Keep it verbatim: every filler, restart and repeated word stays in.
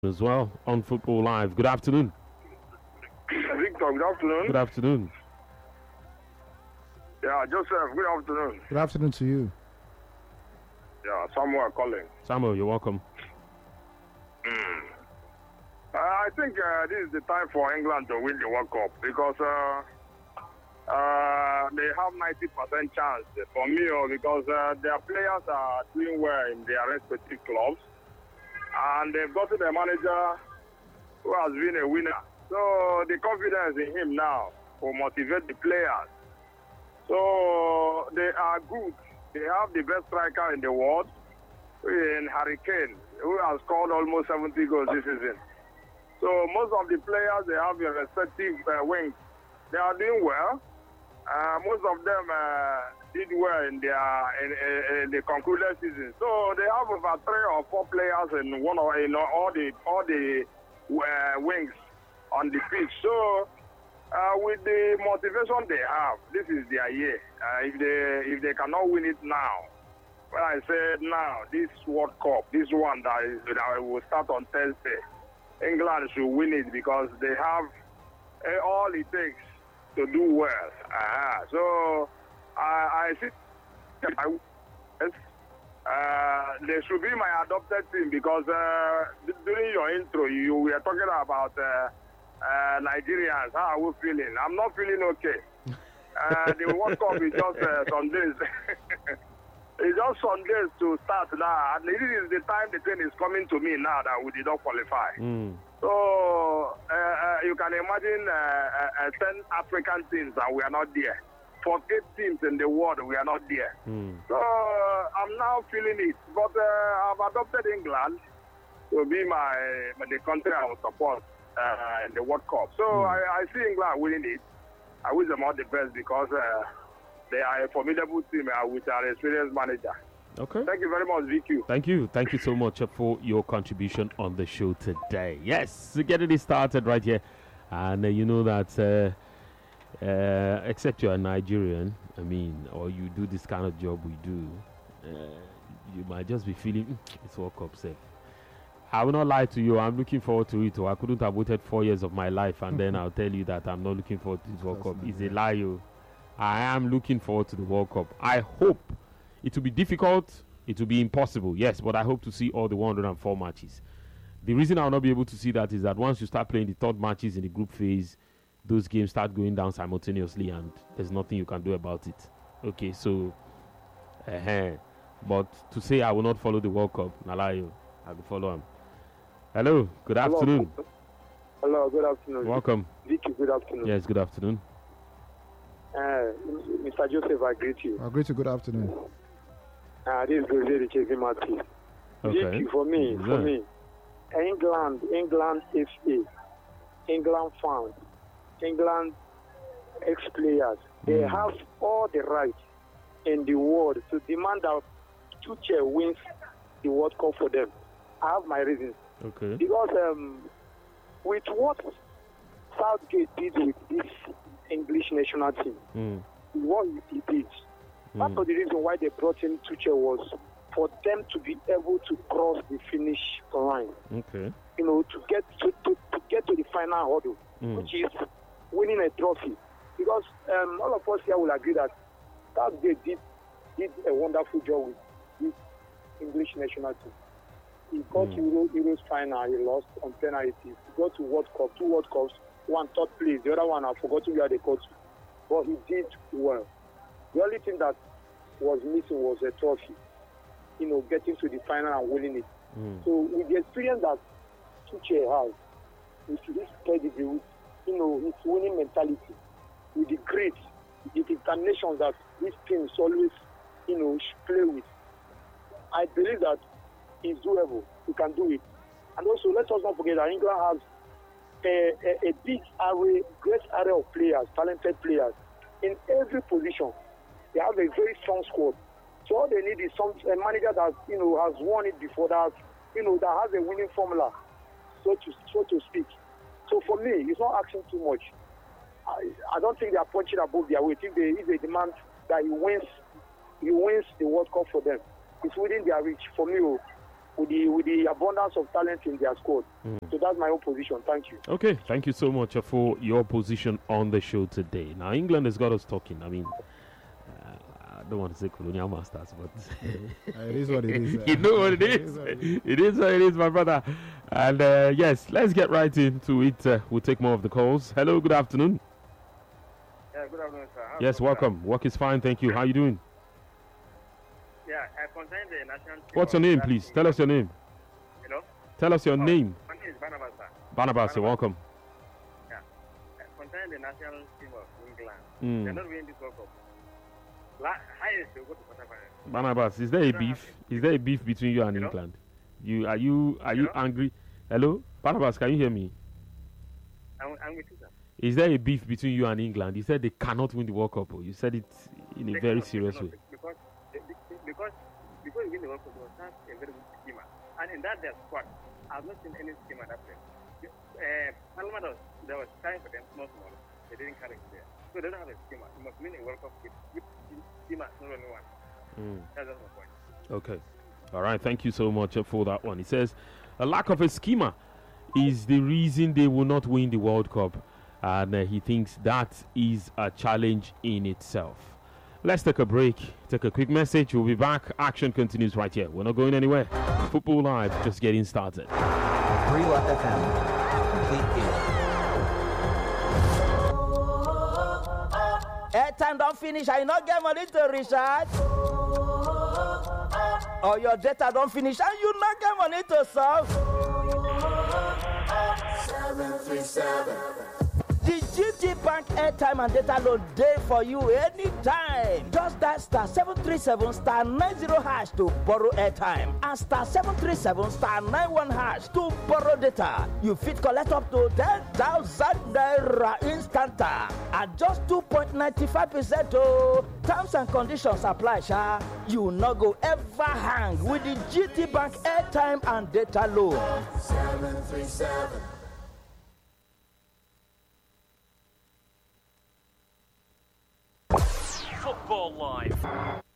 as well on Football Live. Good afternoon. Victor, good afternoon. Good afternoon. Yeah, Joseph, good afternoon. Good afternoon to you. Yeah, Samuel calling. Samuel, you're welcome. Mm. Uh, I think uh, this is the time for England to win the World Cup because uh, uh, they have ninety percent chance for me oh, because uh, their players are doing well in their respective clubs and they've gotten a manager who has been a winner. So the confidence in him now will motivate the players. So they are good. They have the best striker in the world in Harry Kane, who has scored almost seventy goals this season. So most of the players, they have their respective uh, wings. They are doing well. Uh, most of them uh, did well in their in, in, in the concluded season. So they have about three or four players in one or in all the all the uh, wings on the pitch. So uh, with the motivation they have, this is their year. Uh, if they if they cannot win it now, when I said now, this World Cup, this one that is that will start on Thursday, England should win it because they have uh, all it takes to do well. Uh-huh. So I, I think uh, they should be my adopted team because uh, during your intro you were talking about uh, uh, Nigerians. How are we feeling? I'm not feeling okay. Uh, the World Cup is just uh, some days. It's just some days to start now. And this is the time the train is coming to me now that we did not qualify. Mm. So uh, uh, you can imagine uh, uh, uh, ten African teams and we are not there. forty-eight teams in the world, we are not there. Mm. So uh, I'm now feeling it. But uh, I've adopted England to be my, my the country I will support uh, in the World Cup. So mm. I, I see England winning it. I wish them all the best because uh, they are a formidable team uh, with an experienced manager. Okay. Thank you very much, V Q. Thank you. Thank you so much for your contribution on the show today. Yes, getting it started right here. And uh, you know that uh, uh, except you're a Nigerian, I mean, or you do this kind of job we do, uh, you might just be feeling, mm, it's World Cup safe. I will not lie to you. I'm looking forward to it. I couldn't have waited four years of my life and then I'll tell you that I'm not looking forward to this World Cup. It's a lie. You. I am looking forward to the World Cup. I hope it will be difficult. It will be impossible. Yes, but I hope to see all the one hundred four matches. The reason I'll not be able to see that is that once you start playing the third matches in the group phase, those games start going down simultaneously and there's nothing you can do about it. Okay, so, uh-huh. But to say I will not follow the World Cup, Nalayo, I will follow him. Hello, good afternoon. Hello, good afternoon. Welcome. Vicky, good afternoon. Yes, good afternoon. Uh, Mister Joseph, I greet you. I greet you. Good afternoon. Uh, this is Jose Chasing Marty. Okay. Vicky, for me, Yeah. for me, England, England F A, England fans, England ex-players, they Mm. have all the right in the world to demand that Tuchel wins the World Cup for them. I have my reasons. Okay. Because um, with what Southgate did with this English national team, Mm. what he did, part Mm. of the reason why they brought in Tuchel was for them to be able to cross the finish line, Okay. you know, to get to, to, to get to the final hurdle, Mm. which is winning a trophy. Because um, all of us here will agree that Southgate did, did a wonderful job with this English national team. He got Mm. Euro, Euros final, he lost on penalties. He got to World Cup, two World Cups, one third place, the other one I forgot where they got to. But he did well. The only thing that was missing was a trophy. You know, getting to the final and winning it. Mm. So with the experience that Tuchel has, with his pedigree, with, you know, his winning mentality, with the grit, the determination that these teams always, you know, play with, I believe that it's doable. We can do it. And also, let us not forget that England has a, a, a big array, great array of players, talented players in every position. They have a very strong squad. So all they need is some a manager that you know has won it before, that you know that has a winning formula, so to so to speak. So for me, it's not asking too much. I, I don't think they are punching above their weight. If they if they demand that he wins, he wins the World Cup for them, it's within their reach. For me, with the with the abundance of talent in their squad. Mm. So that's my own position. Thank you. Okay, thank you so much uh, for your position on the show today. Now, England has got us talking. I mean, uh, I don't want to say colonial masters, but it is what it is. Uh, you know what it is. It is what it is, my brother. And uh, yes, let's get right into it. Uh, we'll take more of the calls. Hello, good afternoon. Yeah, good afternoon, sir. How Yes, welcome. Work is fine, thank you. How you doing? Yeah, I concern the national team. What's your of name, that please? team. Tell us your name. Hello? Tell us your Oh, name. My name is Barnabas, sir. Barnabas, you're welcome. Yeah. I concern the national team of England. Mm. They're not winning this World Cup. La- highest, they'll go to quarterfinals. Barnabas, is there a beef? Is there a beef between you and Hello? England? You are you are you Hello? angry? Hello, Barnabas, can you hear me? I'm, I'm with you, sir. Is there a beef between you and England? You said they cannot win the World Cup. Oh. You said it in a They very cannot, they serious cannot, way. Because, because, before you win the World Cup, you must have a very good schema. And in that, their squad, I've not seen any schema that way. Uh, Parliament, there was time for them, small, small. They didn't carry it there. So they don't have a schema. You must win a World Cup with, with schema, not only one. Mm. That's just my point. Okay. All right. Thank you so much uh, for that one. He says a lack of a schema is the reason they will not win the World Cup. And uh, he thinks that is a challenge in itself. Let's take a break, take a quick message. We'll be back. Action continues right here. We're not going anywhere. Football Live just getting started. Brila F M, complete game. Airtime don't finish, I not get money to recharge. Or your data don't finish and you not get money to solve. seven three seven. The G T Bank airtime and data load day for you anytime. Just dial star seven three seven star nine zero hash to borrow airtime and star seven three seven star nine one hash to borrow data. You fit collect up to ten thousand naira instant at just two point nine five percent. Oh, terms and conditions apply, sha. You no go ever hang with the G T Bank airtime and data load. seven three seven. Football Live.